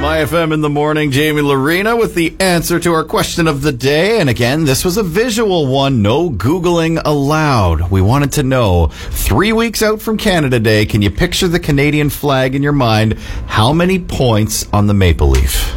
My FM in the morning, Jamie Lorena with the answer to our question of the day. And again, this was a visual one, no Googling allowed. We wanted to know, 3 weeks out from Canada Day, can you picture the Canadian flag in your mind? How many points on the maple leaf?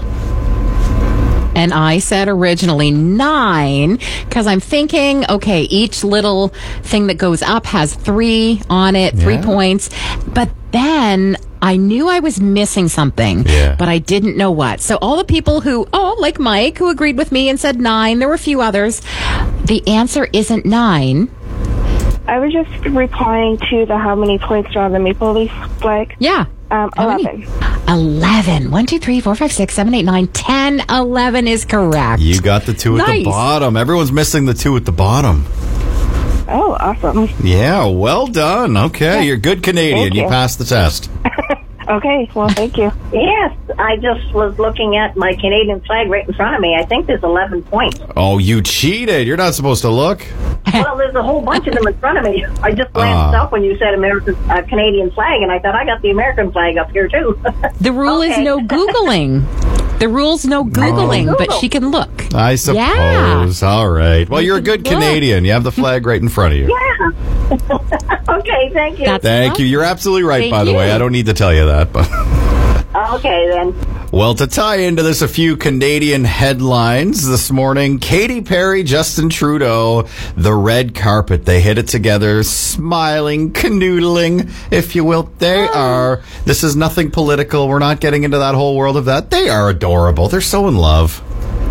And I said originally 9, because I'm thinking, okay, each little thing that goes up has 3 on it, 3 points. But then I knew I was missing something, but I didn't know what. So all the people who, like Mike, who agreed with me and said 9, there were a few others. The answer isn't 9. I was just replying to the how many points are on the maple leaf flag. Yeah. 11. 11. 1, 2, 3, 4, 5, 6, 7, 8, 9, 10, 11 is correct. You got the 2 at the bottom. Everyone's missing the 2 at the bottom. Oh, awesome. Yeah, well done. Okay, you're good Canadian. You passed the test. Okay, well, thank you. Yes, I just was looking at my Canadian flag right in front of me. I think there's 11 points. Oh, you cheated. You're not supposed to look. Well, there's a whole bunch of them in front of me. I just glanced up when you said Canadian flag, and I thought I got the American flag up here, too. The rule is no Googling. The rule's no Googling, but she can look. I suppose. Yeah. All right. Well, you're a good Canadian. You have the flag right in front of you. Yeah. Okay, thank you. Thank you. You're absolutely right, by the way. I don't need to tell you that. But okay, then. Well, to tie into this, a few Canadian headlines this morning. Katy Perry, Justin Trudeau, the red carpet. They hit it together, smiling, canoodling, if you will. They are. This is nothing political. We're not getting into that whole world of that. They are adorable. They're so in love.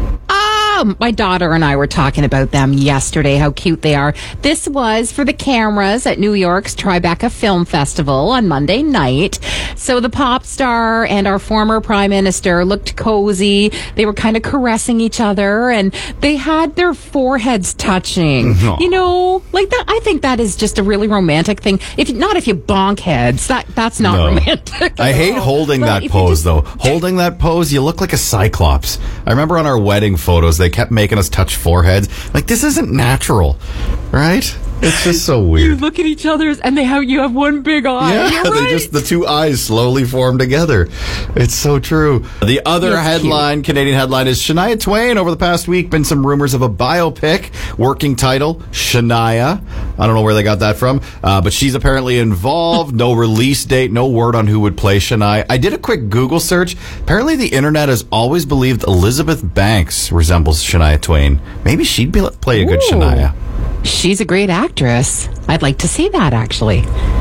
My daughter and I were talking about them yesterday, how cute they are. This was for the cameras at New York's Tribeca Film Festival on Monday night. So the pop star and our former prime minister looked cozy. They were kind of caressing each other, and they had their foreheads touching. You know, like that. I think that is just a really romantic thing. If you bonk heads, that's not romantic. I hate holding that pose, though. Holding that pose, you look like a cyclops. I remember on our wedding photos, they kept making us touch foreheads. Like, this isn't natural, right? It's just so weird. You look at each other's, and you have one big eye. Yeah, the 2 eyes slowly form together. It's so true. The other headline, Canadian headline, is Shania Twain. Over the past week, been some rumors of a biopic. Working title, Shania. I don't know where they got that from, but she's apparently involved. No release date, no word on who would play Shania. I did a quick Google search. Apparently, the internet has always believed Elizabeth Banks resembles Shania Twain. Maybe she'd play a good Shania. She's a great actress. I'd like to see that, actually.